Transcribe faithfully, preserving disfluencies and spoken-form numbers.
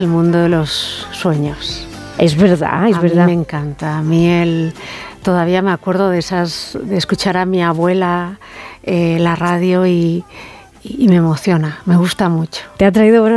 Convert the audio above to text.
El mundo de los sueños. Es verdad, es a verdad. mí me encanta. A mí el, todavía me acuerdo de esas, de escuchar a mi abuela eh, la radio y, y me emociona, me gusta mucho. Te ha traído buenos